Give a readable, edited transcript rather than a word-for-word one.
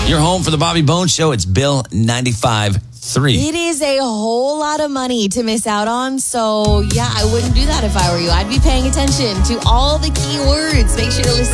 Your home for the Bobby Bones Show. It's Bill 95.3. It is a whole lot of money to miss out on. So, yeah, I wouldn't do that if I were you. I'd be paying attention to all the key words. Make sure to listen